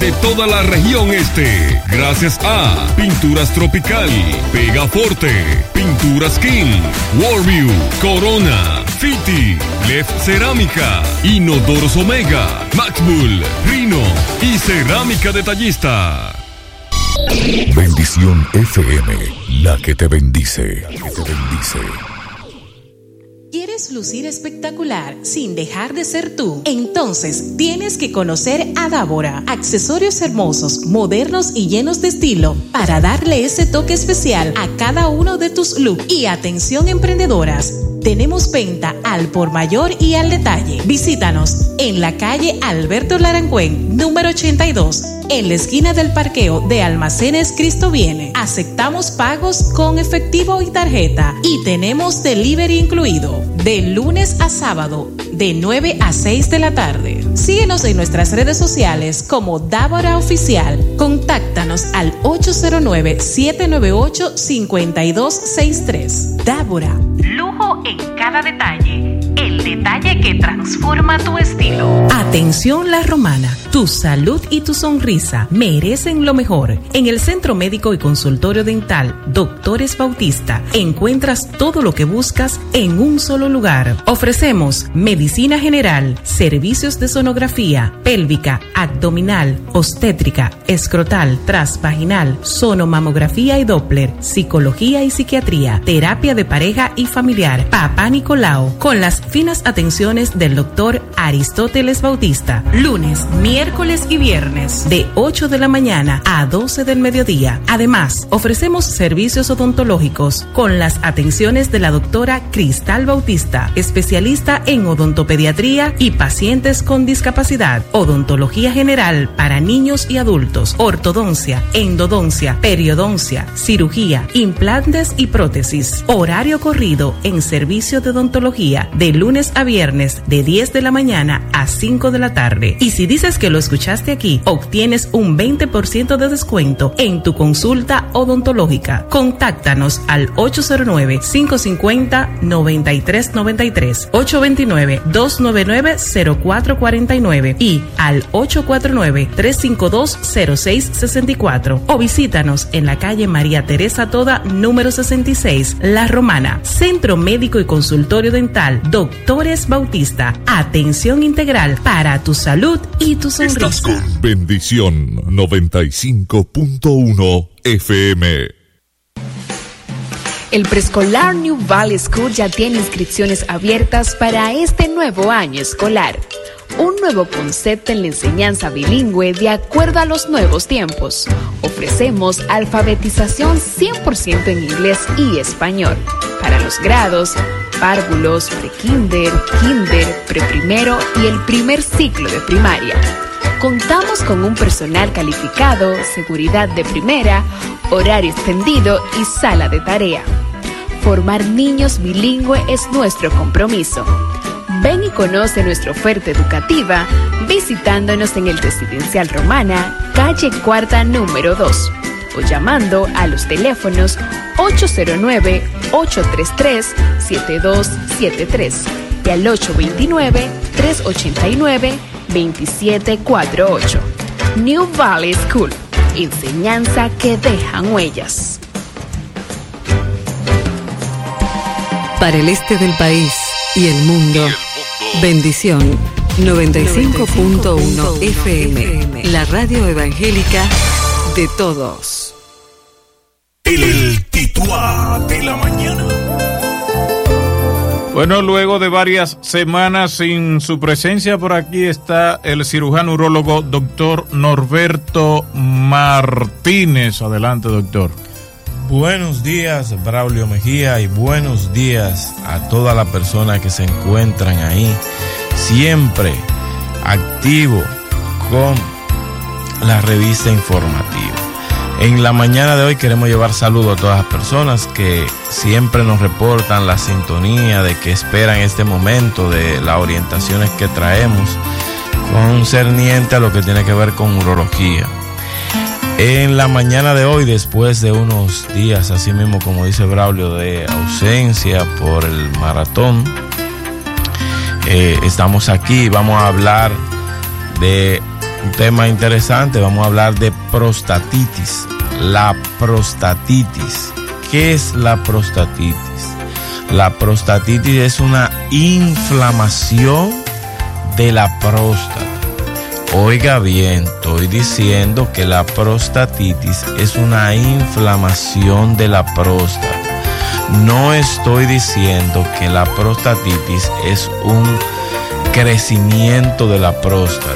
de toda la región este. Gracias a Pinturas Tropical, Pegaforte, Pinturas King, Warview, Corona, Fiti, Lef Cerámica, Inodoros Omega, Maxbull, Rino y Cerámica Detallista. Bendición FM, la que te bendice. ¿Quieres lucir espectacular sin dejar de ser tú? Entonces tienes que conocer a Dábora. Accesorios hermosos, modernos y llenos de estilo para darle ese toque especial a cada uno de tus looks. Y atención emprendedoras, tenemos venta al por mayor y al detalle. Visítanos en la calle Alberto Larangüen, número 82, en la esquina del parqueo de Almacenes Cristo Viene. Aceptamos pagos con efectivo y tarjeta y tenemos delivery incluido de lunes a sábado de 9 a 6 de la tarde. Síguenos en nuestras redes sociales como Dábora Oficial. Contáctanos al 809-798-5263. Dábora. Lujo en cada detalle. El detalle que transforma tu estilo. Atención La Romana. Tu salud y tu sonrisa merecen lo mejor. En el Centro Médico y Consultorio Dental Doctores Bautista encuentras todo lo que buscas en un solo lugar. Ofrecemos medicina general, servicios de sonografía, pélvica, abdominal, obstétrica, escrotal, transvaginal, sonomamografía y Doppler, psicología y psiquiatría, terapia de pareja y familiar, Papá Nicolau, con las finas atenciones del doctor Aristóteles Bautista. Lunes, miércoles y viernes de 8 de la mañana a 12 del mediodía. Además, ofrecemos servicios odontológicos con las atenciones de la doctora Cristal Bautista, especialista en odontopediatría y pacientes con discapacidad, odontología general para niños y adultos, ortodoncia, endodoncia, periodoncia, cirugía, implantes y prótesis. Horario corrido en servicio de odontología de lunes a viernes de 10 de la mañana a 5 de la tarde. Y si dices que lo escuchaste aquí, obtienes un 20% de descuento en tu consulta odontológica. Contáctanos al 809-550-9393, 829-299-0449 y al 849-352-0664 o visítanos en la calle María Teresa Toda, número 66, La Romana. Centro Médico y Consultorio Dental Doctores Bautista. Atención integral para tu salud y tu sonrisa. Estás con Bendición 95.1 FM. El preescolar New Valley School ya tiene inscripciones abiertas para este nuevo año escolar. Un nuevo concepto en la enseñanza bilingüe de acuerdo a los nuevos tiempos. Ofrecemos alfabetización 100% en inglés y español para los grados párvulos, prekinder, kinder, preprimero y el primer ciclo de primaria. Contamos con un personal calificado, seguridad de primera, horario extendido y sala de tarea. Formar niños bilingües es nuestro compromiso. Ven y conoce nuestra oferta educativa visitándonos en el Residencial Romana, calle Cuarta número 2, o llamando a los teléfonos 809-833-7273 y al 829-389-2748. New Valley School, enseñanza que dejan huellas. Para el este del país y el mundo, Bendición 95.1 FM, la radio evangélica de todos. El Tituá de la mañana. Bueno, luego de varias semanas sin su presencia, por aquí está el cirujano urólogo doctor Norberto Martínez. Adelante, doctor. Buenos días, Braulio Mejía, y buenos días a toda la persona que se encuentran ahí, siempre activo con la revista informativa. En la mañana de hoy queremos llevar saludos a todas las personas que siempre nos reportan la sintonía de que esperan este momento de las orientaciones que traemos concerniente a lo que tiene que ver con urología. En la mañana de hoy, después de unos días, así mismo como dice Braulio, de ausencia por el maratón, estamos aquí y vamos a hablar de un tema interesante. Vamos a hablar de prostatitis. La prostatitis. ¿Qué es la prostatitis? La prostatitis es una inflamación de la próstata. Oiga bien, estoy diciendo que la prostatitis es una inflamación de la próstata. No estoy diciendo que la prostatitis es un crecimiento de la próstata.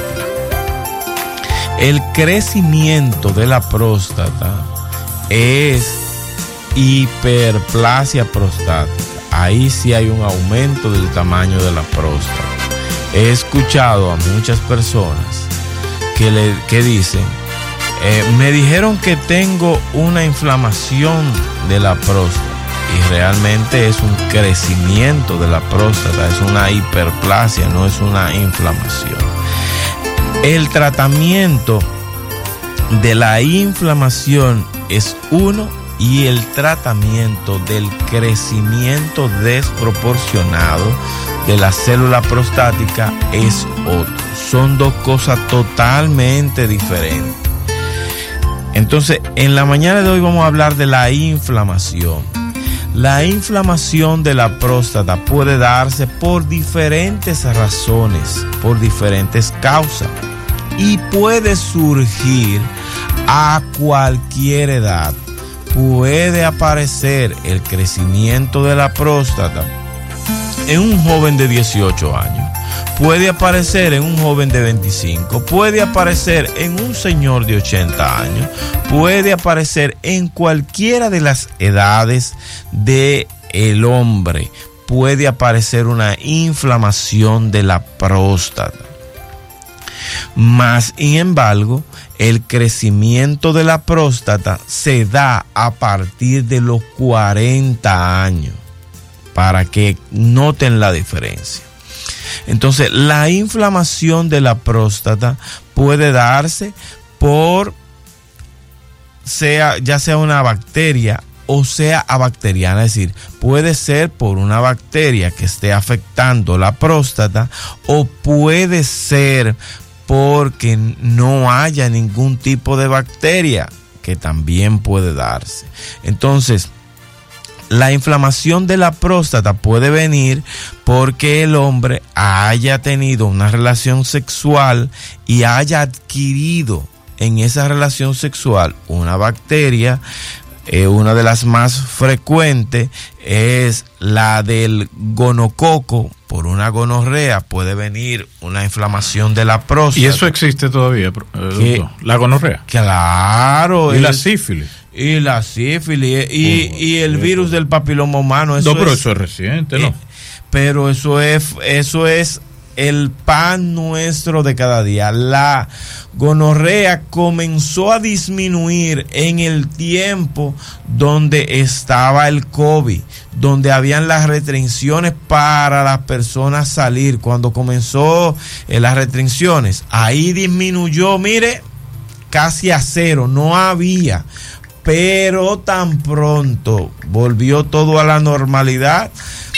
El crecimiento de la próstata es hiperplasia prostática. Ahí sí hay un aumento del tamaño de la próstata. He escuchado a muchas personas que dicen, me dijeron que tengo una inflamación de la próstata. Y realmente es un crecimiento de la próstata, es una hiperplasia, no es una inflamación. El tratamiento de la inflamación es uno y el tratamiento del crecimiento desproporcionado de la célula prostática es otro. Son dos cosas totalmente diferentes. Entonces, en la mañana de hoy vamos a hablar de la inflamación. La inflamación de la próstata puede darse por diferentes razones, por diferentes causas, y puede surgir a cualquier edad. Puede aparecer el crecimiento de la próstata en un joven de 18 años, puede aparecer en un joven de 25, puede aparecer en un señor de 80 años, puede aparecer en cualquiera de las edades del hombre. Puede aparecer una inflamación de la próstata. Más, sin embargo, el crecimiento de la próstata se da a partir de los 40 años, para que noten la diferencia. Entonces, la inflamación de la próstata puede darse por, ya sea una bacteria o sea abacteriana, es decir, puede ser por una bacteria que esté afectando la próstata, o puede ser porque no haya ningún tipo de bacteria, que también puede darse. Entonces, la inflamación de la próstata puede venir porque el hombre haya tenido una relación sexual y haya adquirido en esa relación sexual una bacteria. Una de las más frecuentes es la del gonococo. Por una gonorrea puede venir una inflamación de la próstata. ¿Y eso existe todavía, la gonorrea? Claro. ¿Y la sífilis? Y la sífilis y el virus del papiloma humano. No, pero eso es reciente, ¿no? Pero eso es el pan nuestro de cada día. La gonorrea comenzó a disminuir en el tiempo donde estaba el COVID, donde habían las restricciones para las personas salir. Cuando comenzó las restricciones, ahí disminuyó, mire, casi a cero, no había. Pero tan pronto volvió todo a la normalidad,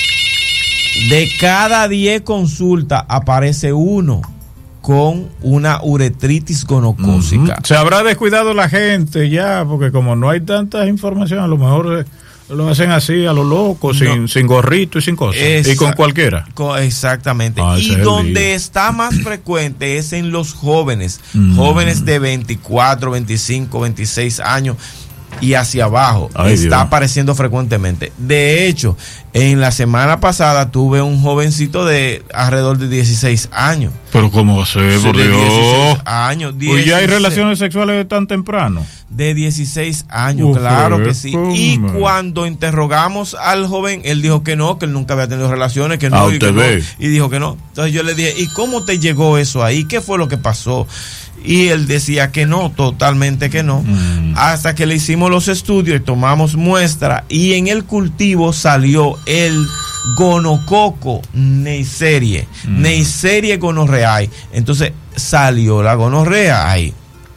de cada 10 consultas aparece uno con una uretritis gonocócica. Se habrá descuidado la gente ya, porque como no hay tanta información, a lo mejor lo hacen así a lo loco, sin gorrito y sin cosas. Y con cualquiera. Exactamente. Y donde está más frecuente es en los jóvenes, jóvenes de 24, 25, 26 años. Y hacia abajo. Está apareciendo frecuentemente. De hecho, en la semana pasada tuve un jovencito de alrededor de 16 años. Pero ¿cómo va a ser, por Dios? 16 años. Pues ya hay relaciones sexuales tan temprano. De 16 años, claro que sí. Y cuando interrogamos al joven, él dijo que no, que él nunca había tenido relaciones, que no, y dijo que no. Entonces yo le dije, ¿y cómo te llegó eso ahí? ¿Qué fue lo que pasó? Y él decía que no, totalmente que no, hasta que le hicimos los estudios y tomamos muestra, y en el cultivo salió el gonococo Neisserie, Neisserie gonorrheae. Entonces salió la gonorrea ahí.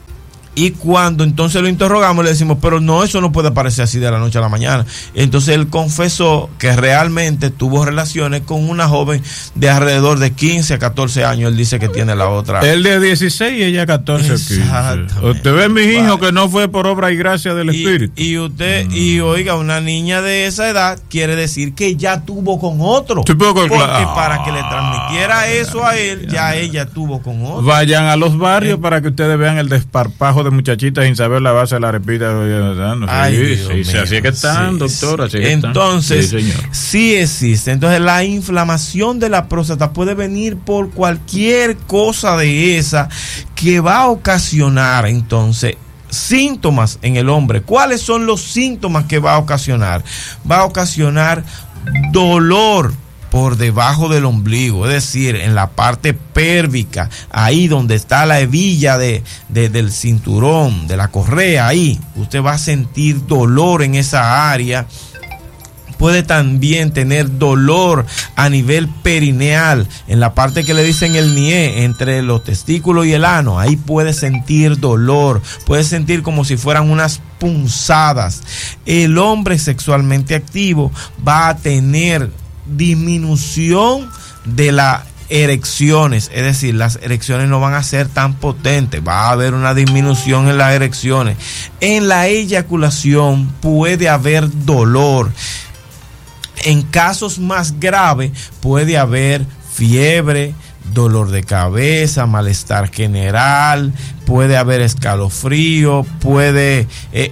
Y cuando entonces lo interrogamos, le decimos, pero no, eso no puede aparecer así de la noche a la mañana. Entonces él confesó que realmente tuvo relaciones con una joven de alrededor de 15 a 14 años. Él dice que tiene la otra. Él de 16 y ella 14 o 15. Usted ve, mi hijo, que no fue por obra y gracia del Espíritu. Y usted, y oiga, una niña de esa edad quiere decir que ya tuvo con otro. Porque para que le transmitiera eso a él, ya ella tuvo con otro. Vayan a los barrios para que ustedes vean el desparpajo de muchachitas sin saber la base de la repita. Así es que están, doctor. Así que entonces, sí existe. Entonces, la inflamación de la próstata puede venir por cualquier cosa de esa que va a ocasionar, entonces, síntomas en el hombre. ¿Cuáles son los síntomas que va a ocasionar? Va a ocasionar dolor por debajo del ombligo, es decir, en la parte pélvica, ahí donde está la hebilla del cinturón, de la correa, ahí usted va a sentir dolor en esa área. Puede también tener dolor a nivel perineal, en la parte que le dicen el nie, entre los testículos y el ano. Ahí puede sentir dolor, puede sentir como si fueran unas punzadas. El hombre sexualmente activo va a tener disminución de las erecciones, es decir, las erecciones no van a ser tan potentes, va a haber una disminución en las erecciones. En la eyaculación puede haber dolor. En casos más graves puede haber fiebre, dolor de cabeza, malestar general, puede haber escalofrío, puede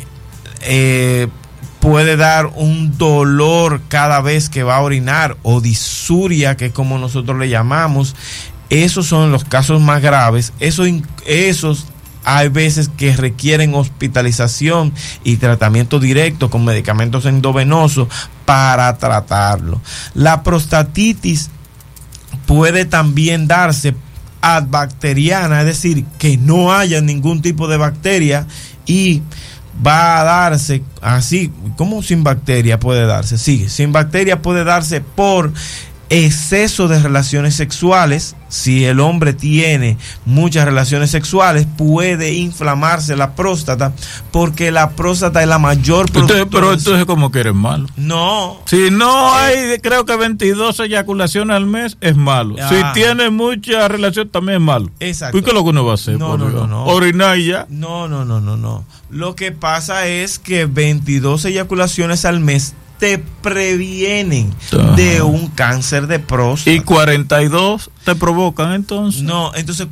dar un dolor cada vez que va a orinar, o disuria, que es como nosotros le llamamos. Esos son los casos más graves. Esos hay veces que requieren hospitalización y tratamiento directo con medicamentos endovenosos para tratarlo. La prostatitis puede también darse adbacteriana, es decir, que no haya ningún tipo de bacteria, y va a darse así. ¿Cómo sin bacteria puede darse? Sí, sin bacteria puede darse por exceso de relaciones sexuales. Si el hombre tiene muchas relaciones sexuales, puede inflamarse la próstata, porque la próstata es la mayor productora. Pero entonces, ¿cómo que eres malo? No. Si no hay, creo que 22 eyaculaciones al mes, es malo. Si tiene mucha relación, también es malo. Exacto. ¿Y qué es lo que uno va a hacer? No. Orinar y ya. No. Lo que pasa es que 22 eyaculaciones al mes te previenen de un cáncer de próstata. ¿Y 42 te provocan entonces? No, entonces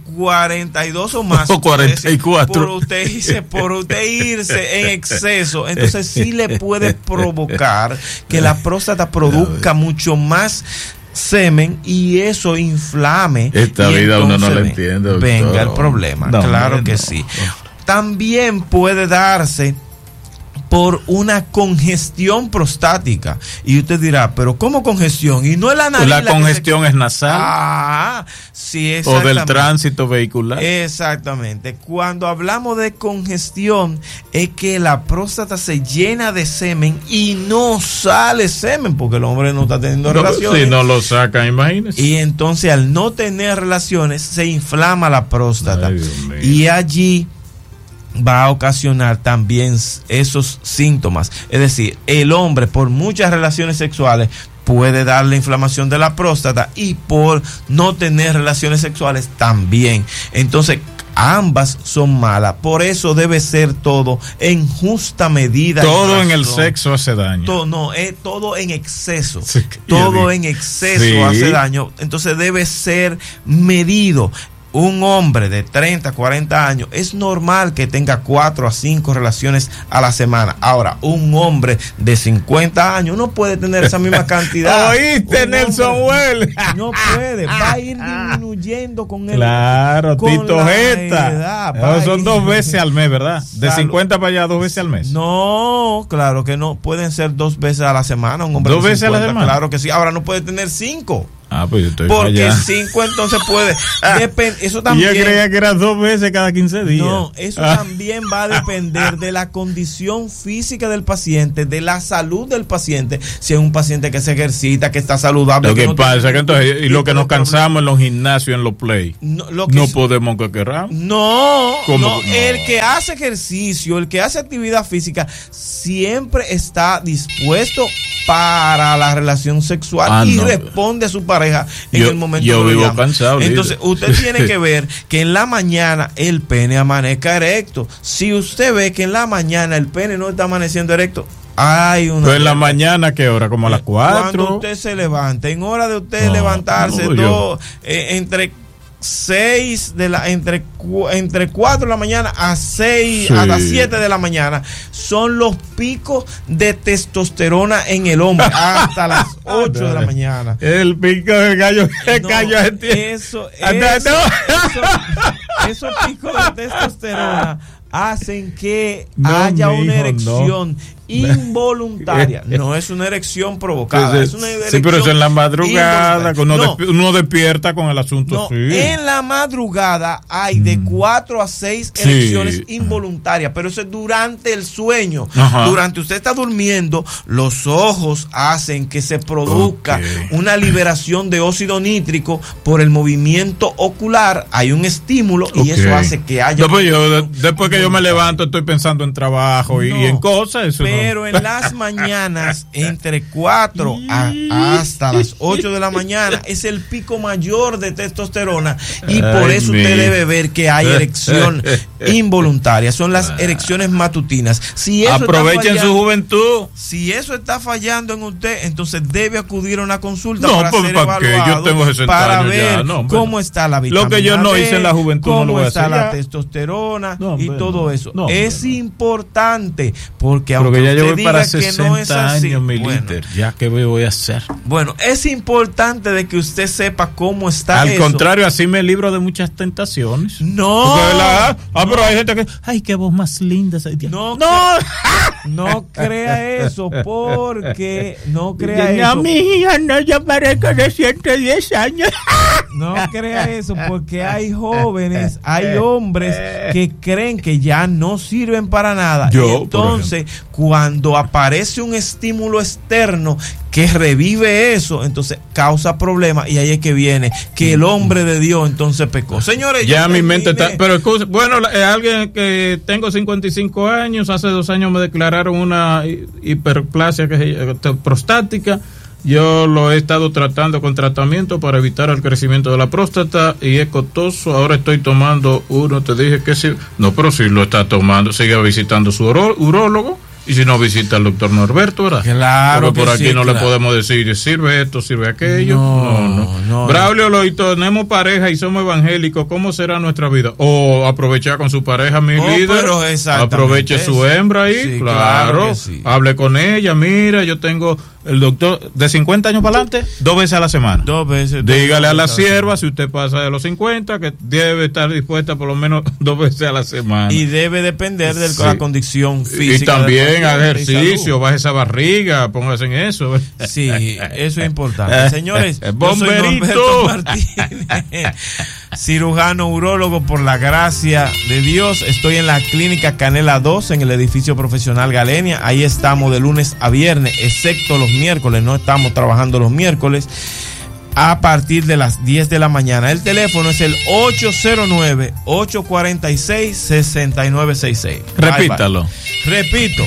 42 o más. O 44. Por usted irse en exceso, entonces sí le puede provocar que la próstata produzca mucho más semen, y eso inflame. Esta vida uno no la entiende, doctor. Venga el problema. Claro que sí. También puede darse por una congestión prostática. Y usted dirá, pero ¿cómo congestión? Y no es la nariz. La congestión es nasal. Sí, exactamente. O del tránsito vehicular. Exactamente. Cuando hablamos de congestión, es que la próstata se llena de semen y no sale semen, porque el hombre no está teniendo relaciones. Si no lo sacan, imagínese. Y entonces, al no tener relaciones, se inflama la próstata. Y allí va a ocasionar también esos síntomas. Es decir, el hombre, por muchas relaciones sexuales, puede darle inflamación de la próstata, y por no tener relaciones sexuales también. Entonces, ambas son malas. Por eso debe ser todo en justa medida. Todo en el sexo hace daño. Todo en exceso. Sí, todo en exceso hace daño. Entonces debe ser medido. Un hombre de 30, 40 años, es normal que tenga 4 a 5 relaciones a la semana. Ahora, un hombre de 50 años no puede tener esa misma cantidad. ¿Oíste, Nelson Well? No puede, va a ir disminuyendo con el. Claro, Tito Jeta. Son 2 veces al mes, ¿verdad? De 50 para allá, 2 veces al mes. No, claro que no. Pueden ser 2 veces a la semana. Un hombre 2 veces a la semana. Claro que sí. Ahora no puede tener 5. Pues yo estoy porque allá. 5 entonces puede. Eso también. Yo creía que era 2 veces cada 15 días. No, eso también va a depender de la condición física del paciente, de la salud del paciente. Si es un paciente que se ejercita, que está saludable. Lo que no pasa es que entonces, y lo que nos problema. cansamos en los gimnasios, en los play, no podemos que queramos. No, ¿Cómo? el que hace ejercicio, el que hace actividad física, siempre está dispuesto para la relación sexual y responde a su pareja en el momento yo que lo vivo llama. cansado. Entonces, usted tiene que ver que en la mañana el pene amanezca erecto. Si usted ve que en la mañana el pene no está amaneciendo erecto, hay una. Pero en la mañana, ¿qué hora? Como a las 4. Cuando usted se levanta, en hora de usted levantarse, entre 6 de la entre 4 de la mañana a 6 a las 7 de la mañana son los picos de testosterona en el hombre hasta las 8 de la mañana. El pico del gallo, esos picos de testosterona hacen que haya una erección involuntaria. No es una erección provocada, es una erección. Sí, pero es en la madrugada, uno despierta con el asunto. En la madrugada hay de 4 a 6 erecciones involuntarias, pero eso es durante el sueño. Durante usted está durmiendo, los ojos hacen que se produzca una liberación de óxido nítrico por el movimiento ocular. Hay un estímulo y eso hace que haya. Después que yo me levanto, estoy pensando en trabajo y en cosas. Pero en las mañanas, entre 4 hasta las 8 de la mañana, es el pico mayor de testosterona y por eso usted debe ver que hay erección involuntaria. Son las erecciones matutinas. Si eso aprovechen su juventud. Si eso está fallando en usted, entonces debe acudir a una consulta para ser evaluado. Yo tengo 60 para años ver cómo está la vitamina lo que yo no hice en la juventud, cómo está la testosterona y todo eso. Es importante porque aunque ya yo voy diga para que 60 no es así, años, ya que voy a hacer. Bueno, es importante de que usted sepa cómo está Al eso. contrario, así me libro de muchas tentaciones. No. Pero hay gente que, ay, qué voz más linda. No crea eso, porque no crea eso. No, mi hija, no, yo parezco de 110 años. No crea eso, porque hay jóvenes, hay hombres que creen que ya no sirven para nada. Entonces, cuando aparece un estímulo externo que revive eso, entonces causa problemas y ahí es que viene que el hombre de Dios entonces pecó. Señores, ya mi mente está, pero bueno, alguien que tengo 55 años, hace 2 años me declararon una hiperplasia prostática. Yo lo he estado tratando con tratamiento para evitar el crecimiento de la próstata y es costoso. Ahora estoy tomando uno, te dije que sí. No, pero si lo está tomando, sigue visitando su urólogo. Y si no visita al doctor Norberto, ¿verdad? Claro. Porque por aquí no le podemos decir, sirve esto, sirve aquello. No. Braulio, lo tenemos pareja y somos evangélicos, ¿cómo será nuestra vida? O aprovechar con su pareja, mi líder. Aproveche su hembra ahí, sí, claro. Hable con ella, mira, yo tengo el doctor de 50 años para adelante, 2 veces a la semana. 2 veces. Dígale a la sierva, si usted pasa de los 50, que debe estar dispuesta por lo menos 2 veces a la semana. Y debe depender de la condición física. Y también ejercicio, baje esa barriga, póngase en eso. Sí, eso es importante. Señores, bomberito. Yo soy Norberto Martínez, cirujano urólogo por la gracia de Dios. Estoy en la clínica Canela 2 en el edificio profesional Galenia. Ahí estamos de lunes a viernes, excepto los miércoles. No estamos trabajando los miércoles a partir de las 10 de la mañana. El teléfono es el 809-846-6966. Repítalo. Repito,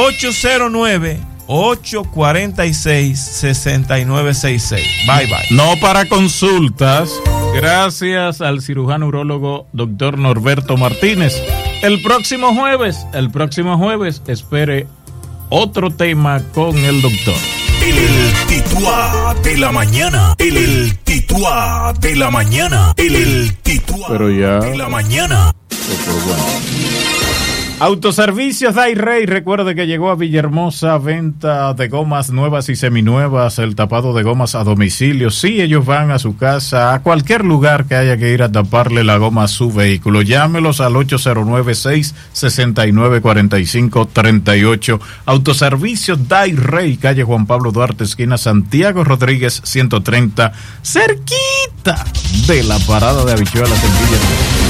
809-846-6966. Bye, bye. No para consultas. Gracias al cirujano urólogo doctor Norberto Martínez. El próximo jueves, espere otro tema con el doctor. El Tituá de la mañana. El Tituá de la mañana. El Tituá de la mañana. Autoservicios Dairey, recuerde que llegó a Villahermosa, venta de gomas nuevas y seminuevas, el tapado de gomas a domicilio. Sí, ellos van a su casa, a cualquier lugar que haya que ir a taparle la goma a su vehículo. Llámelos al 809-669-4538. Autoservicios Dairey, calle Juan Pablo Duarte, esquina Santiago Rodríguez 130, cerquita de la parada de habichuelas en Villahermosa.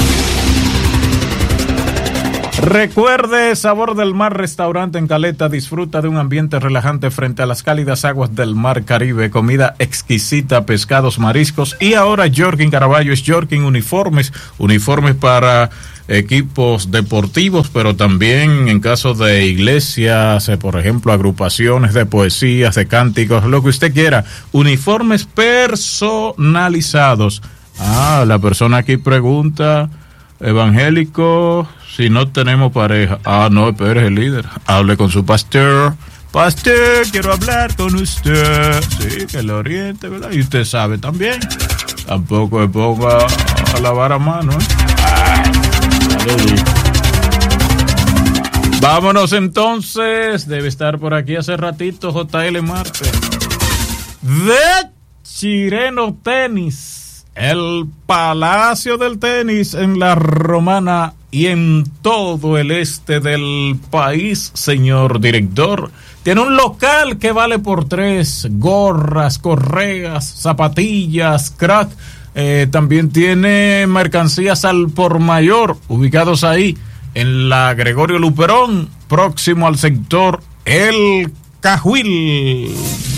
Recuerde, Sabor del Mar Restaurante en Caleta, disfruta de un ambiente relajante frente a las cálidas aguas del Mar Caribe, comida exquisita, pescados, mariscos, y ahora Jorkin Caraballo es Jorkin uniformes para equipos deportivos, pero también en caso de iglesias, por ejemplo, agrupaciones de poesías, de cánticos, lo que usted quiera, uniformes personalizados. La persona aquí pregunta, evangélico, si no tenemos pareja. No, pero es el líder. Hable con su pastor. Pastor, quiero hablar con usted. Sí, que le oriente, ¿verdad? Y usted sabe también. Tampoco me ponga a lavar a mano, Vámonos entonces. Debe estar por aquí hace ratito JL Marte. De Chireno Tenis. El Palacio del Tenis en La Romana y en todo el este del país, señor director. Tiene un local que vale por 3, gorras, correas, zapatillas, crack. También tiene mercancías al por mayor, ubicados ahí en la Gregorio Luperón, próximo al sector El Cajuil.